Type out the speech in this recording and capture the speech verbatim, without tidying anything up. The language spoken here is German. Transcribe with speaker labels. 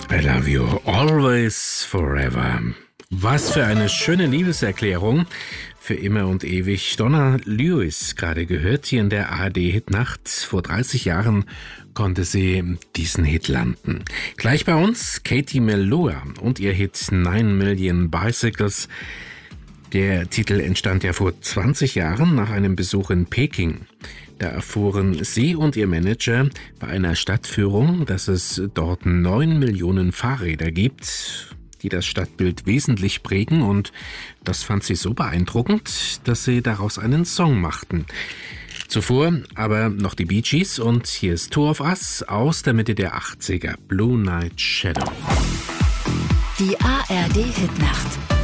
Speaker 1: I love you always forever. Was für eine schöne Liebeserklärung. Für immer und ewig. Donna Lewis gerade gehört hier in der A R D-Hitnacht. Vor dreißig Jahren konnte sie diesen Hit landen. Gleich bei uns Katie Melua und ihr Hit Nine Million Bicycles. Der Titel entstand ja vor zwanzig Jahren nach einem Besuch in Peking. Da erfuhren sie und ihr Manager bei einer Stadtführung, dass es dort neun Millionen Fahrräder gibt, die das Stadtbild wesentlich prägen, und das fand sie so beeindruckend, dass sie daraus einen Song machten. Zuvor aber noch die Bee Gees und hier ist Two of Us aus der Mitte der achtziger, Blue Night Shadow.
Speaker 2: Die A R D-Hitnacht.